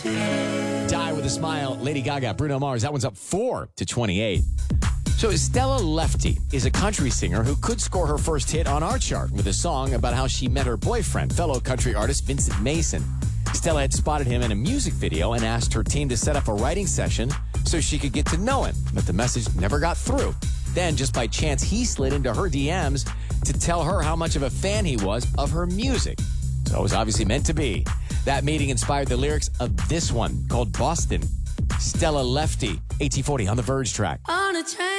Die with a Smile, Lady Gaga, Bruno Mars. That one's up 4 to 28. So Stella Lefty is a country singer who could score her first hit on our chart with a song about how she met her boyfriend, fellow country artist Vincent Mason. Stella had spotted him in a music video and asked her team to set up a writing session so she could get to know him, but the message never got through. Then, just by chance, he slid into her DMs to tell her how much of a fan he was of her music. So it was obviously meant to be. That meeting inspired the lyrics of this one called Boston. Stella Lefty, 1840 on the Verge track. On a train.